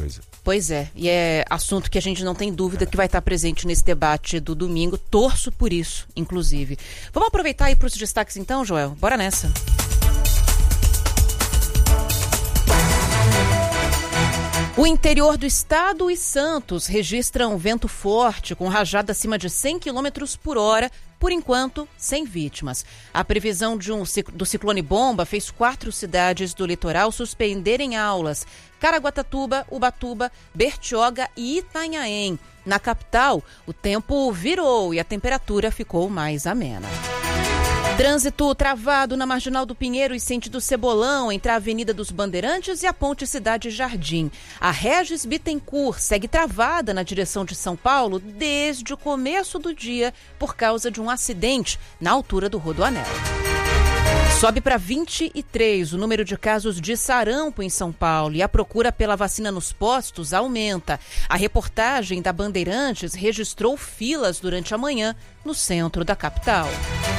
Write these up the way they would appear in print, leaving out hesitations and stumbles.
coisa. Pois é, e é assunto que a gente não tem dúvida que vai estar presente nesse debate do domingo. Torço por isso, inclusive. Vamos aproveitar aí para os destaques então, Joel? Bora nessa. O interior do estado e Santos registram vento forte, com rajada acima de 100 km por hora, por enquanto, sem vítimas. A previsão do ciclone bomba fez 4 cidades do litoral suspenderem aulas: Caraguatatuba, Ubatuba, Bertioga e Itanhaém. Na capital, o tempo virou e a temperatura ficou mais amena. Trânsito travado na Marginal do Pinheiro e sentido Cebolão, entre a Avenida dos Bandeirantes e a Ponte Cidade Jardim. A Regis Bittencourt segue travada na direção de São Paulo desde o começo do dia por causa de um acidente na altura do Rodoanel. Sobe para 23 o número de casos de sarampo em São Paulo e a procura pela vacina nos postos aumenta. A reportagem da Bandeirantes registrou filas durante a manhã no centro da capital.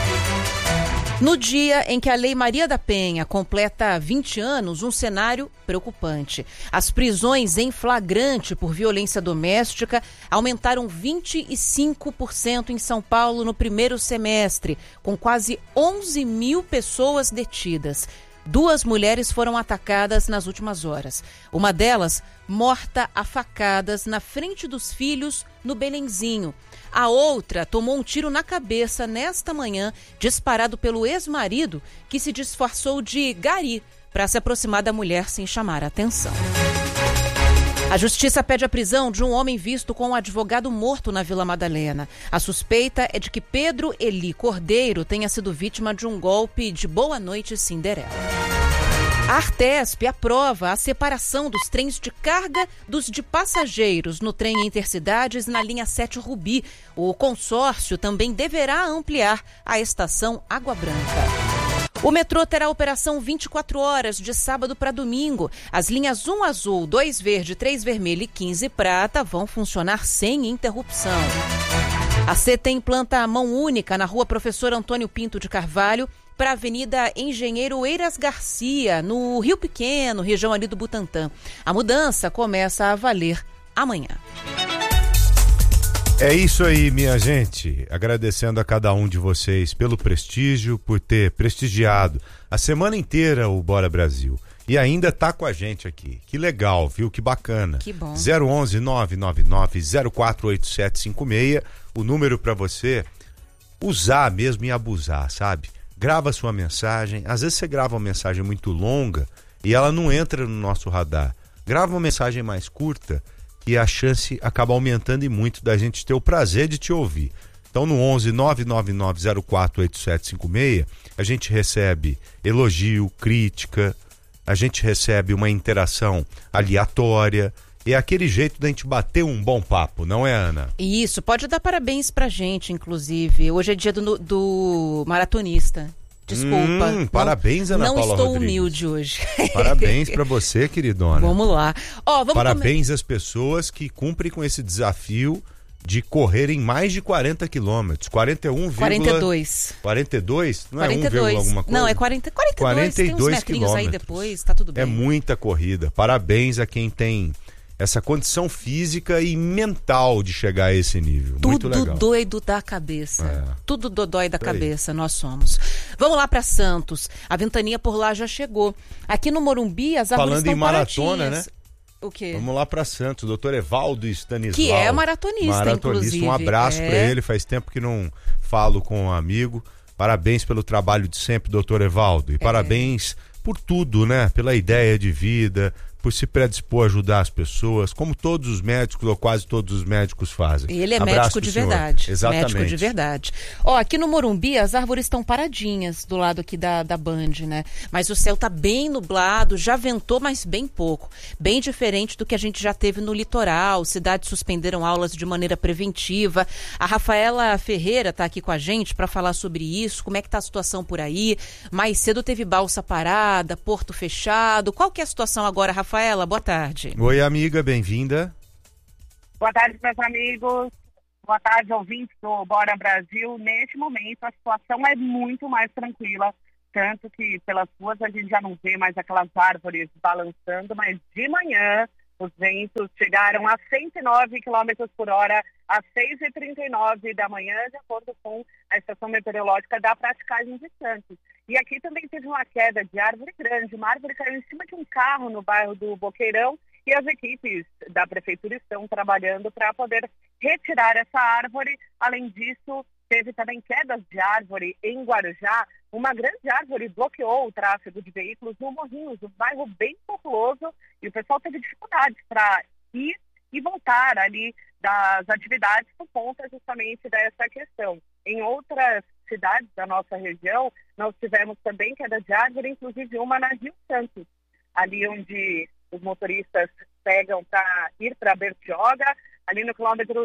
No dia em que a Lei Maria da Penha completa 20 anos, um cenário preocupante. As prisões em flagrante por violência doméstica aumentaram 25% em São Paulo no primeiro semestre, com quase 11 mil pessoas detidas. 2 mulheres foram atacadas nas últimas horas. Uma delas morta a facadas na frente dos filhos no Belenzinho. A outra tomou um tiro na cabeça nesta manhã, disparado pelo ex-marido, que se disfarçou de gari para se aproximar da mulher sem chamar a atenção. A justiça pede a prisão de um homem visto com um advogado morto na Vila Madalena. A suspeita é de que Pedro Eli Cordeiro tenha sido vítima de um golpe de Boa Noite Cinderela. A Artesp aprova a separação dos trens de carga dos de passageiros no trem Intercidades na linha 7 Rubi. O consórcio também deverá ampliar a estação Água Branca. O metrô terá operação 24 horas, de sábado para domingo. As linhas 1 azul, 2 verde, 3 vermelho e 15 prata vão funcionar sem interrupção. A CETEM implanta a mão única na rua Professor Antônio Pinto de Carvalho para a Avenida Engenheiro Eiras Garcia, no Rio Pequeno, região ali do Butantã. A mudança começa a valer amanhã. É isso aí, minha gente. Agradecendo a cada um de vocês pelo prestígio, por ter prestigiado a semana inteira o Bora Brasil. E ainda tá com a gente aqui. Que legal, viu? Que bacana. Que bom. 011 999 048756, o número para você usar mesmo e abusar, sabe? Grava sua mensagem. Às vezes você grava uma mensagem muito longa e ela não entra no nosso radar. Grava uma mensagem mais curta e a chance acaba aumentando e muito da gente ter o prazer de te ouvir. Então no 11 999 048756 a gente recebe elogio, crítica, a gente recebe uma interação aleatória. É aquele jeito da gente bater um bom papo, não é, Ana? Isso, pode dar parabéns pra gente, inclusive. Hoje é dia do maratonista. Desculpa. Parabéns, Ana Paula Não estou Rodrigues. Humilde hoje. Parabéns pra você, queridona. Vamos lá. Parabéns às pessoas que cumprem com esse desafio de correrem mais de 40 quilômetros. 42. 42? Não 42. É 1, alguma coisa? Não, é 42. 42 tem uns metrinhos aí quilômetros. depois, tá tudo bem. É muita corrida. Parabéns a quem tem essa condição física e mental de chegar a esse nível. Muito legal. Tudo doido da cabeça. Tudo dodói da cabeça, aí. Nós somos. Vamos lá para Santos. A ventania por lá já chegou. Aqui no Morumbi, as árvores Falando estão em maratona, paradinhas. né? O quê? Vamos lá para Santos, doutor Evaldo Stanislau. Que é maratonista, inclusive. Um abraço para ele, faz tempo que não falo com um amigo. Parabéns pelo trabalho de sempre, doutor Evaldo. E parabéns por tudo, né? Pela ideia de vida, por se predispor a ajudar as pessoas, como todos os médicos, ou quase todos os médicos fazem. E ele é Abraço médico de senhor. verdade. Exatamente. Médico de verdade. Ó, aqui no Morumbi, as árvores estão paradinhas do lado aqui da Band, né? Mas o céu tá bem nublado, já ventou, mas bem pouco. Bem diferente do que a gente já teve no litoral. Cidades suspenderam aulas de maneira preventiva. A Rafaela Ferreira tá aqui com a gente para falar sobre isso. Como é que tá a situação por aí? Mais cedo teve balsa parada, porto fechado. Qual que é a situação agora, Rafaela? Boa tarde. Oi, amiga, bem-vinda. Boa tarde, meus amigos. Boa tarde, ouvintes do Bora Brasil. Neste momento, a situação é muito mais tranquila, tanto que pelas ruas a gente já não vê mais aquelas árvores balançando, mas de manhã Os ventos chegaram a 109 km por hora às 6h39 da manhã, de acordo com a estação meteorológica da Praticagem de Santos. E aqui também teve uma queda de árvore grande. Uma árvore caiu em cima de um carro no bairro do Boqueirão e as equipes da prefeitura estão trabalhando para poder retirar essa árvore. Além disso, teve também quedas de árvore em Guarujá. Uma grande árvore bloqueou o tráfego de veículos no Morrinhos, um bairro bem populoso, e o pessoal teve dificuldades para ir e voltar ali das atividades por conta justamente dessa questão. Em outras cidades da nossa região, nós tivemos também queda de árvore, inclusive uma na Rio Santos, ali onde os motoristas pegam para ir para Bertioga, ali no quilômetro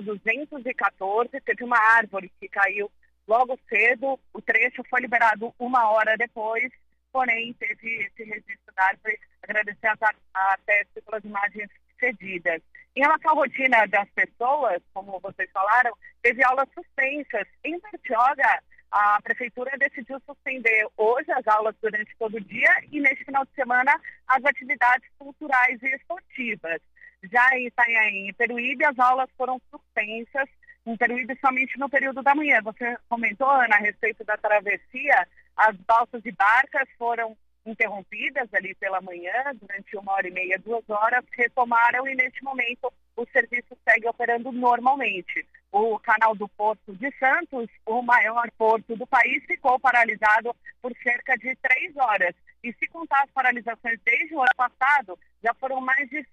214, teve uma árvore que caiu logo cedo, o trecho foi liberado 1 hora depois, porém teve esse registro da árvore. Agradecer a TESP pelas imagens cedidas. Em relação à rotina das pessoas, como vocês falaram, teve aulas suspensas. Em Bertioga, a prefeitura decidiu suspender hoje as aulas durante todo o dia e neste final de semana as atividades culturais e esportivas. Já em Itanhaém e Peruíbe, as aulas foram suspensas, em Peruíbe somente no período da manhã. Você comentou, Ana, a respeito da travessia, as balsas e barcas foram interrompidas ali pela manhã, durante 1h30, 2 horas, retomaram e neste momento o serviço segue operando normalmente. O canal do Porto de Santos, o maior porto do país, ficou paralisado por cerca de 3 horas. E se contar as paralisações desde o ano passado, já foram mais de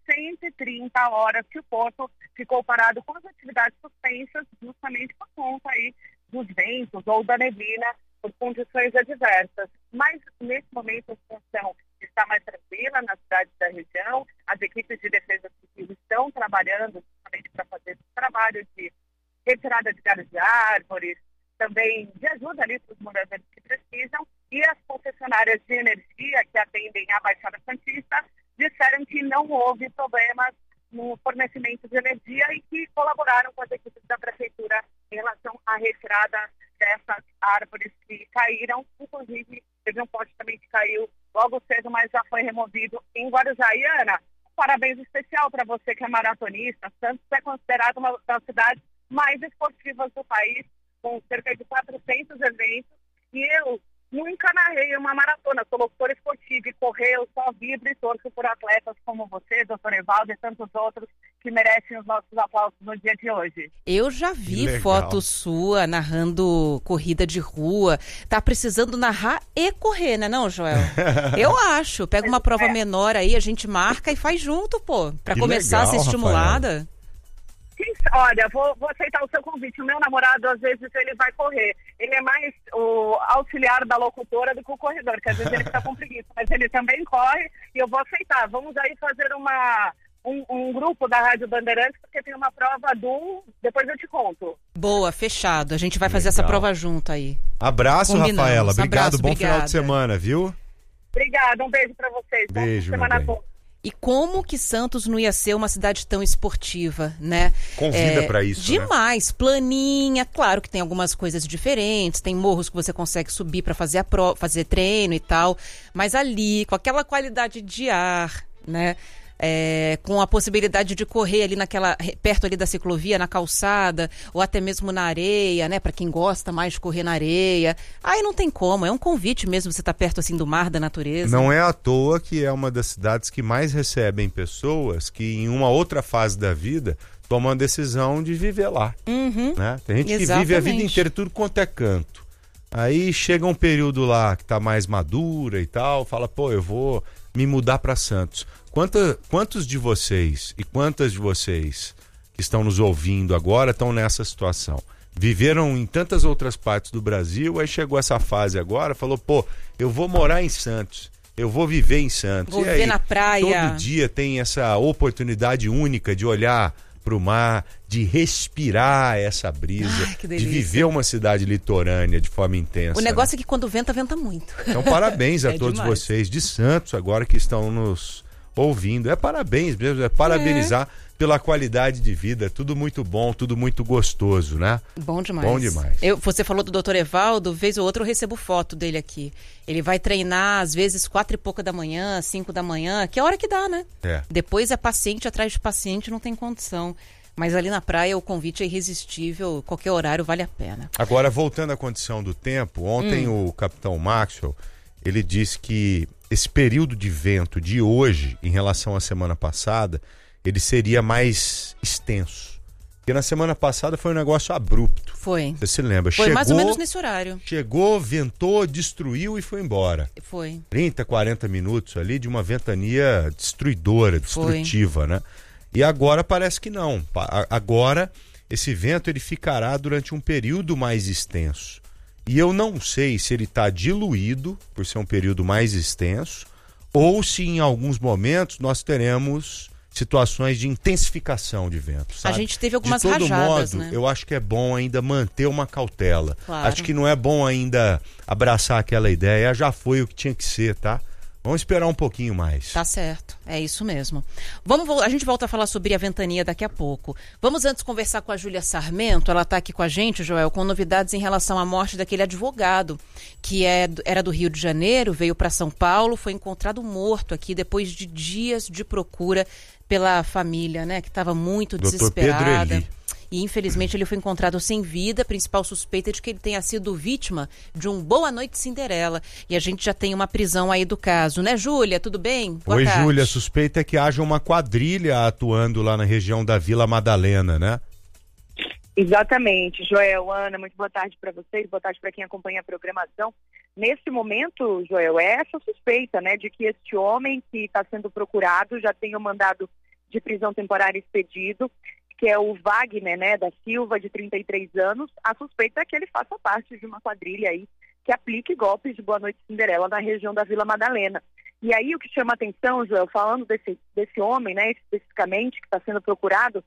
130 horas que o porto ficou parado com as atividades suspensas, justamente por conta aí dos ventos ou da neblina, por condições adversas. Mas, nesse momento, a situação está mais tranquila nas cidades da região. As equipes de defesa civil estão trabalhando justamente para fazer esse trabalho de retirada de galhos de árvores, também de ajuda ali para os moradores que precisam. E as concessionárias de energia que atendem a Baixada Santista disseram que não houve problemas no fornecimento de energia e que colaboraram com as equipes da prefeitura em relação à retirada dessas árvores que caíram. Inclusive, teve um poste também que caiu logo cedo, mas já foi removido em Guarujá. E, Ana, um parabéns especial para você que é maratonista. Santos é considerado uma das cidades mais esportivas do país, com cerca de 400 eventos. E eu nunca narrei uma maratona, sou locutora esportiva e correr, eu só vibro e torço por atletas como você, doutor Evaldo e tantos outros que merecem os nossos aplausos no dia de hoje. Eu já vi foto sua narrando corrida de rua. Tá precisando narrar e correr, né não, Joel? Eu acho. Pega uma prova menor aí, a gente marca e faz junto, pô. Pra começar a ser estimulada. Rafael. Olha, vou aceitar o seu convite. O meu namorado, às vezes, ele vai correr. Ele é mais o auxiliar da locutora do que o corredor, que às vezes ele fica com preguiça, mas ele também corre e eu vou aceitar. Vamos aí fazer um grupo da Rádio Bandeirantes, porque tem uma prova depois eu te conto. Boa, fechado. A gente vai fazer essa prova junto aí. Abraço, Rafaela. Obrigado, bom obrigada. Final de semana, viu? Obrigada, um beijo pra vocês. Beijo, bom semana boa. E como que Santos não ia ser uma cidade tão esportiva, né? Convida pra isso, demais, né? Planinha, claro que tem algumas coisas diferentes, tem morros que você consegue subir para fazer fazer treino e tal, mas ali, com aquela qualidade de ar, né? Com a possibilidade de correr ali perto ali da ciclovia, na calçada, ou até mesmo na areia, né? Para quem gosta mais de correr na areia. Aí não tem como, é um convite mesmo você estar perto assim do mar, da natureza. Não é à toa que é uma das cidades que mais recebem pessoas que em uma outra fase da vida tomam a decisão de viver lá. Né? Tem gente que vive a vida inteira tudo quanto é canto. Aí chega um período lá que tá mais madura e tal, fala, pô, eu vou me mudar para Santos. Quantos de vocês e quantas de vocês que estão nos ouvindo agora estão nessa situação? Viveram em tantas outras partes do Brasil, aí chegou essa fase agora, falou, pô, eu vou morar em Santos, eu vou viver em Santos. Vou viver na praia. Todo dia tem essa oportunidade única de olhar para o mar, de respirar essa brisa, de viver uma cidade litorânea de forma intensa. O negócio é que quando venta, venta muito. Então parabéns a todos vocês de Santos agora que estão nos ouvindo. É parabéns mesmo, é parabenizar pela qualidade de vida. Tudo muito bom, tudo muito gostoso, né? Bom demais. Bom demais. Você falou do Dr. Evaldo, vez ou outra eu recebo foto dele aqui. Ele vai treinar, às vezes, 4 e pouca da manhã, 5 da manhã, que é a hora que dá, né? Depois é paciente atrás de paciente, não tem condição. Mas ali na praia o convite é irresistível, qualquer horário vale a pena. Agora, voltando à condição do tempo, ontem o capitão Maxwell, ele disse que esse período de vento de hoje, em relação à semana passada, ele seria mais extenso. Porque na semana passada foi um negócio abrupto. Foi. Você se lembra? Foi mais ou menos nesse horário. Chegou, ventou, destruiu e foi embora. Foi. 30, 40 minutos ali de uma ventania destruidora, destrutiva, né? E agora parece que não. Agora esse vento ele ficará durante um período mais extenso. E eu não sei se ele está diluído, por ser um período mais extenso, ou se em alguns momentos nós teremos situações de intensificação de vento, sabe? A gente teve algumas rajadas, rajadas, modo, né? Eu acho que é bom ainda manter uma cautela. Claro. Acho que não é bom ainda abraçar aquela ideia. Já foi o que tinha que ser, tá? Vamos esperar um pouquinho mais. Tá certo, é isso mesmo. A gente volta a falar sobre a ventania daqui a pouco. Vamos antes conversar com a Júlia Sarmento, ela está aqui com a gente, Joel, com novidades em relação à morte daquele advogado que era do Rio de Janeiro, veio para São Paulo, foi encontrado morto aqui depois de dias de procura pela família, né, que estava muito desesperada. Pedro Eli. E infelizmente ele foi encontrado sem vida, principal suspeita é de que ele tenha sido vítima de um Boa Noite Cinderela. E a gente já tem uma prisão aí do caso, né, Júlia? Tudo bem? Oi, Júlia. Suspeita é que haja uma quadrilha atuando lá na região da Vila Madalena, né? Exatamente, Joel, Ana, muito boa tarde para vocês, boa tarde para quem acompanha a programação. Nesse momento, Joel, é essa suspeita, né, de que este homem que está sendo procurado já tem o mandado de prisão temporária expedido, que é o Wagner, né, da Silva, de 33 anos. A suspeita é que ele faça parte de uma quadrilha aí que aplique golpes de Boa Noite Cinderela na região da Vila Madalena. E aí o que chama atenção, Joel, falando desse homem, né, especificamente, que está sendo procurado,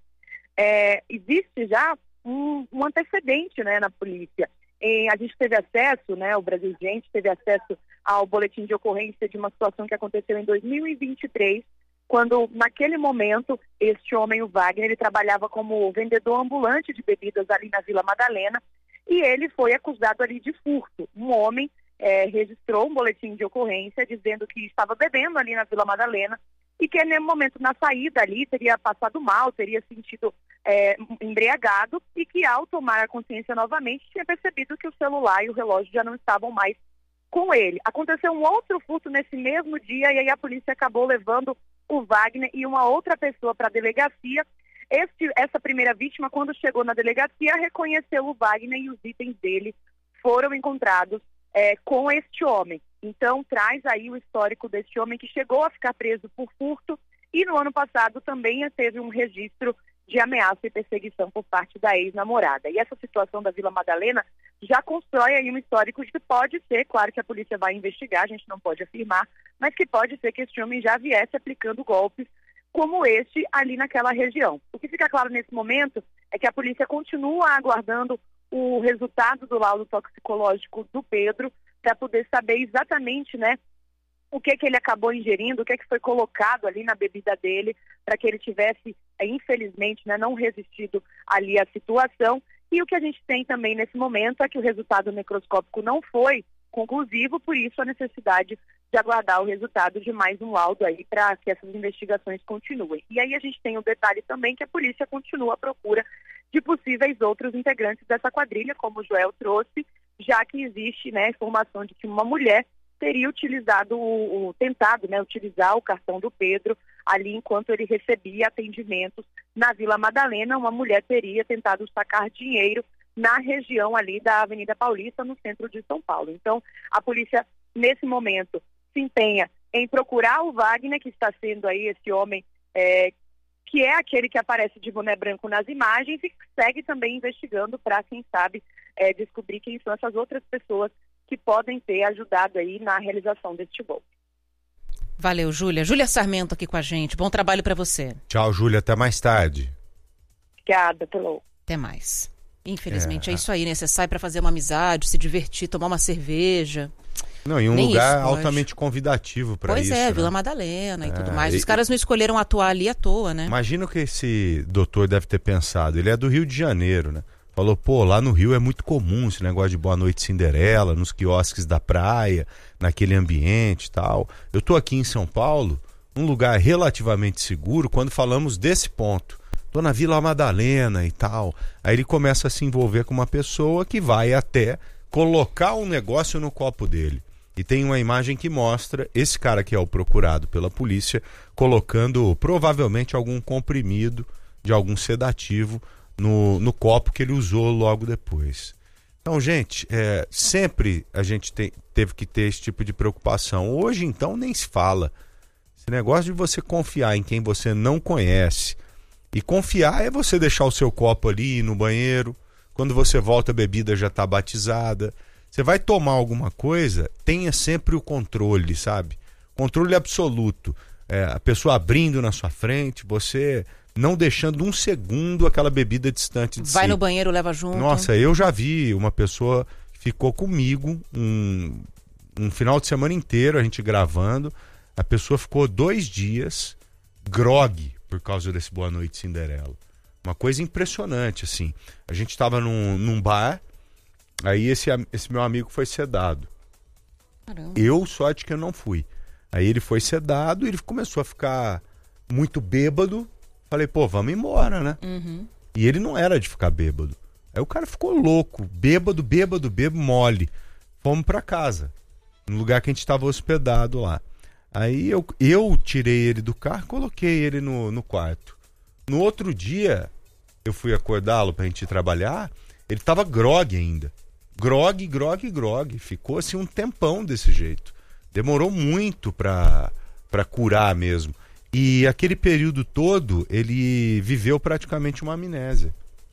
existe já um antecedente, né, na polícia. A gente teve acesso, né, o Brasil Gente teve acesso ao boletim de ocorrência de uma situação que aconteceu em 2023, quando, naquele momento, este homem, o Wagner, ele trabalhava como vendedor ambulante de bebidas ali na Vila Madalena e ele foi acusado ali de furto. Um homem registrou um boletim de ocorrência dizendo que estava bebendo ali na Vila Madalena e que, no momento, na saída ali, teria passado mal, teria sentido embriagado e que, ao tomar a consciência novamente, tinha percebido que o celular e o relógio já não estavam mais com ele. Aconteceu um outro furto nesse mesmo dia e aí a polícia acabou levando o Wagner e uma outra pessoa para a delegacia. Essa primeira vítima, quando chegou na delegacia, reconheceu o Wagner e os itens dele foram encontrados com este homem. Então, traz aí o histórico deste homem que chegou a ficar preso por furto e no ano passado também teve um registro de ameaça e perseguição por parte da ex-namorada. E essa situação da Vila Madalena já constrói aí um histórico de que pode ser, claro que a polícia vai investigar, a gente não pode afirmar, mas que pode ser que este homem já viesse aplicando golpes como este ali naquela região. O que fica claro nesse momento é que a polícia continua aguardando o resultado do laudo toxicológico do Pedro para poder saber exatamente, né, o que ele acabou ingerindo, o que foi colocado ali na bebida dele para que ele tivesse, infelizmente, né, não resistido ali à situação. E o que a gente tem também nesse momento é que o resultado necroscópico não foi conclusivo, por isso a necessidade de aguardar o resultado de mais um laudo aí para que essas investigações continuem. E aí a gente tem o detalhe também que a polícia continua à procura de possíveis outros integrantes dessa quadrilha, como o Joel trouxe, já que existe, né, informação de que uma mulher teria utilizado tentado utilizar o cartão do Pedro ali enquanto ele recebia atendimentos na Vila Madalena. Uma mulher teria tentado sacar dinheiro na região ali da Avenida Paulista, no centro de São Paulo. Então, a polícia, nesse momento, se empenha em procurar o Wagner, que está sendo aí esse homem que é aquele que aparece de boné branco nas imagens e segue também investigando para, quem sabe, descobrir quem são essas outras pessoas que podem ter ajudado aí na realização deste golpe. Valeu, Júlia. Júlia Sarmento aqui com a gente. Bom trabalho para você. Tchau, Júlia. Até mais tarde. Obrigada, pelo. Até mais. Infelizmente é isso aí, né? Você sai para fazer uma amizade, se divertir, tomar uma cerveja. Não, em um Nem lugar isso pode. altamente convidativo para isso. Pois é, né? Vila Madalena e tudo mais. Os caras não escolheram atuar ali à toa, né? Imagina o que esse doutor deve ter pensado. Ele é do Rio de Janeiro, né? Falou, pô, lá no Rio é muito comum esse negócio de Boa Noite Cinderela, nos quiosques da praia, naquele ambiente e tal. Eu tô aqui em São Paulo, um lugar relativamente seguro, quando falamos desse ponto. Tô na Vila Madalena e tal. Aí ele começa a se envolver com uma pessoa que vai até colocar um negócio no copo dele. E tem uma imagem que mostra esse cara que é o procurado pela polícia colocando provavelmente algum comprimido de algum sedativo no copo que ele usou logo depois. Então, gente, sempre a gente teve que ter esse tipo de preocupação. Hoje, então, nem se fala. Esse negócio de você confiar em quem você não conhece. E confiar é você deixar o seu copo ali no banheiro. Quando você volta, a bebida já está batizada. Você vai tomar alguma coisa, tenha sempre o controle, sabe? Controle absoluto. A pessoa abrindo na sua frente, você não deixando um segundo aquela bebida distante de si. Vai no banheiro, leva junto. Nossa, eu já vi uma pessoa que ficou comigo um final de semana inteiro, a gente gravando. A pessoa ficou 2 dias grogue por causa desse Boa Noite Cinderela. Uma coisa impressionante, assim. A gente estava num bar. Aí esse meu amigo foi sedado. Caramba. Eu, sorte que eu não fui. Aí ele foi sedado e ele começou a ficar muito bêbado. Falei, pô, vamos embora, né? Uhum. E ele não era de ficar bêbado. Aí o cara ficou louco, bêbado, mole. Fomos pra casa, no lugar que a gente estava hospedado lá. Aí eu tirei ele do carro e coloquei ele no quarto. No outro dia, eu fui acordá-lo pra gente ir trabalhar, ele tava grogue ainda. Grogue. Ficou assim um tempão desse jeito. Demorou muito pra curar mesmo. E aquele período todo, ele viveu praticamente uma amnésia.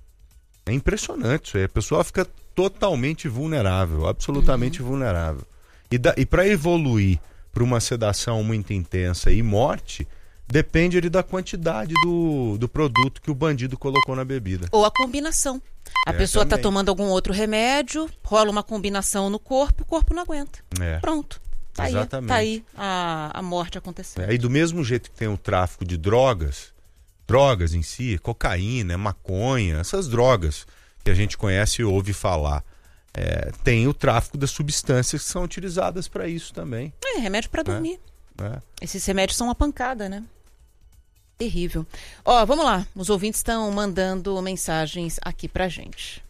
É impressionante isso aí. A pessoa fica totalmente vulnerável, absolutamente vulnerável. E para evoluir para uma sedação muito intensa e morte, depende ali da quantidade do produto que o bandido colocou na bebida. Ou a combinação. A pessoa está também. tomando algum outro remédio, rola uma combinação no corpo, o corpo não aguenta. Pronto. Tá Exatamente. aí a morte acontecendo. E do mesmo jeito que tem o tráfico de drogas em si, cocaína, maconha, essas drogas que a gente conhece e ouve falar, tem o tráfico das substâncias que são utilizadas para isso também. Remédio para dormir. É. Esses remédios são uma pancada, né? Terrível. Ó, vamos lá. Os ouvintes estão mandando mensagens aqui pra gente.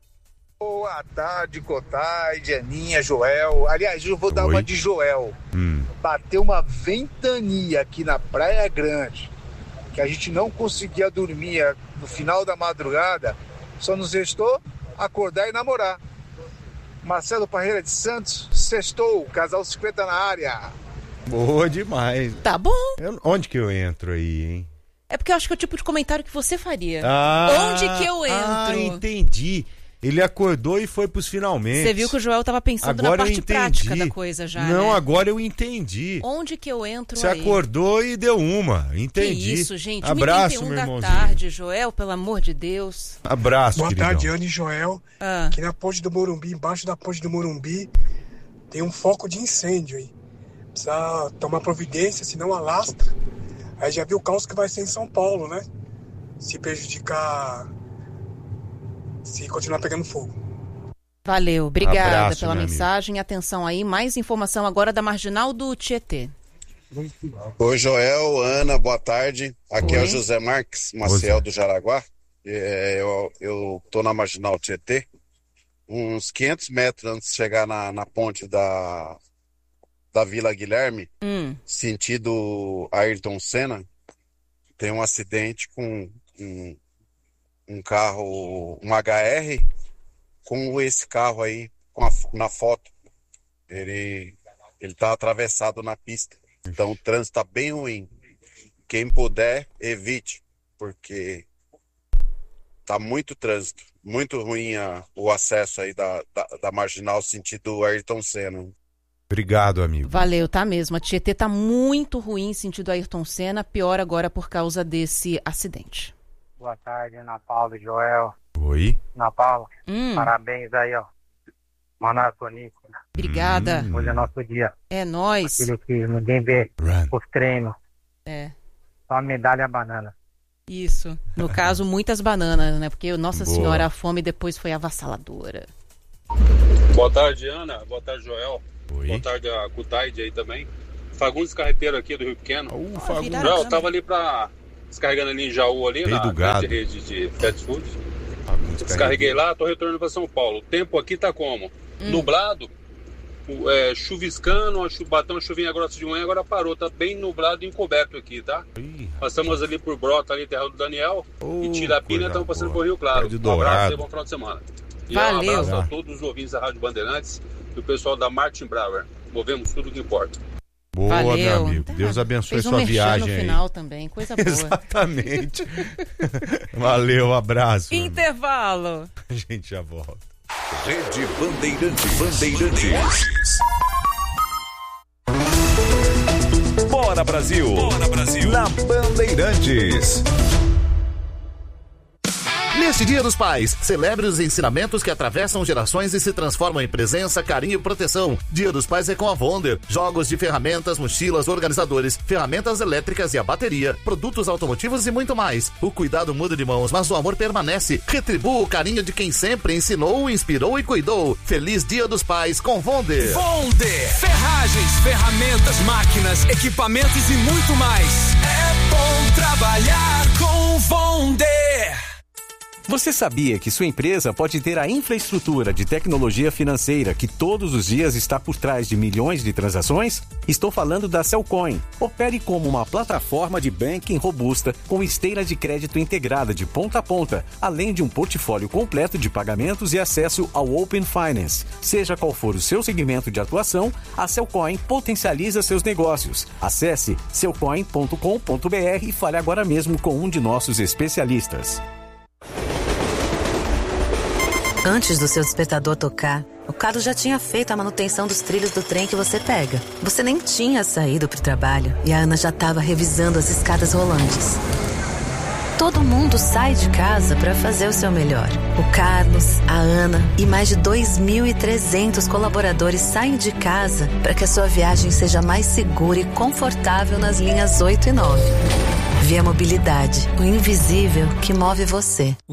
Boa tarde, Cotai, Aninha, Joel. Aliás, eu vou dar uma de Joel. Bateu uma ventania aqui na Praia Grande, que a gente não conseguia dormir no final da madrugada. Só nos restou acordar e namorar. Marcelo Parreira de Santos, sextou, casal 50 na área. Boa demais. Tá bom. Onde que eu entro aí, hein? É porque eu acho que é o tipo de comentário que você faria. Onde que eu entro? Ah, entendi. Ele acordou e foi pros finalmente. Você viu que o Joel tava pensando agora na parte prática da coisa já, Não, né? agora eu entendi. Onde que eu entro Você aí? acordou e deu uma. Entendi. Que isso, gente. Abraço, 1h31 meu da irmãozinho. tarde, Joel, pelo amor de Deus. Abraço, Boa queridão. tarde, Ana e Joel. Aqui na ponte do Morumbi, embaixo da ponte do Morumbi, tem um foco de incêndio aí. Precisa tomar providência, senão alastra. Aí já viu o caos que vai ser em São Paulo, né? Se prejudicar, se continuar pegando fogo. Valeu, obrigada Abraço, pela meu mensagem. Atenção aí, mais informação agora da Marginal do Tietê. Oi, Joel, Ana, boa tarde. Aqui Oi. é o José Marques, Maciel do Jaraguá. Eu tô na Marginal Tietê, uns 500 metros antes de chegar na ponte da Vila Guilherme, sentido Ayrton Senna. Tem um acidente com um carro, um HR, com esse carro aí, na foto. Ele tá atravessado na pista. Então o trânsito tá bem ruim. Quem puder, evite, porque tá muito trânsito. Muito ruim o acesso aí da Marginal sentido Ayrton Senna. Obrigado, amigo. Valeu, tá mesmo. A Tietê tá muito ruim sentido Ayrton Senna, pior agora por causa desse acidente. Boa tarde, Ana Paula e Joel. Oi. Ana Paula, parabéns aí, ó. Maratonico. Obrigada. Hoje é nosso dia. É nóis. Aquilo que ninguém vê os treinos. É. Só a medalha banana. Isso. No caso, muitas bananas, né? Porque, nossa senhora, a fome depois foi avassaladora. Boa tarde, Ana. Boa tarde, Joel. Oi. Boa tarde a Cutaide aí também. Fagundes Carreteiro aqui do Rio Pequeno. Fagundes. Joel, tava ali descarregando ali em Jaú, ali na rede de fast food. Descarreguei lá, tô retornando para São Paulo. O tempo aqui tá como? Nublado, chuviscando, bateu uma chuvinha grossa de manhã, agora parou. Tá bem nublado e encoberto aqui, tá? Passamos ali por Brota, ali, terra do Daniel. E Tirapina, estamos passando por Rio Claro. Um abraço e bom final de semana. E valeu. Um abraço a todos os ouvintes da Rádio Bandeirantes e o pessoal da Martin Brauer. Movemos tudo que importa. Boa, valeu. Meu amigo. Deus abençoe sua viagem no aí. final também, coisa boa. Exatamente. Valeu, abraço. Intervalo. A gente já volta. Rede Bandeirantes. Bora Brasil. Bora Brasil. Na Bandeirantes. Neste Dia dos Pais, celebre os ensinamentos que atravessam gerações e se transformam em presença, carinho e proteção. Dia dos Pais é com a Wonder. Jogos de ferramentas, mochilas, organizadores, ferramentas elétricas e a bateria, produtos automotivos e muito mais. O cuidado muda de mãos, mas o amor permanece. Retribua o carinho de quem sempre ensinou, inspirou e cuidou. Feliz Dia dos Pais com Wonder. Wonder. Ferragens, ferramentas, máquinas, equipamentos e muito mais. É bom trabalhar com Wonder. Você sabia que sua empresa pode ter a infraestrutura de tecnologia financeira que todos os dias está por trás de milhões de transações? Estou falando da Cellcoin. Opere como uma plataforma de banking robusta com esteira de crédito integrada de ponta a ponta, além de um portfólio completo de pagamentos e acesso ao Open Finance. Seja qual for o seu segmento de atuação, a Cellcoin potencializa seus negócios. Acesse cellcoin.com.br e fale agora mesmo com um de nossos especialistas. Antes do seu despertador tocar, o Carlos já tinha feito a manutenção dos trilhos do trem que você pega. Você nem tinha saído para o trabalho e a Ana já estava revisando as escadas rolantes. Todo mundo sai de casa para fazer o seu melhor. O Carlos, a Ana e mais de 2.300 colaboradores saem de casa para que a sua viagem seja mais segura e confortável nas linhas 8 e 9. Via Mobilidade, o invisível que move você.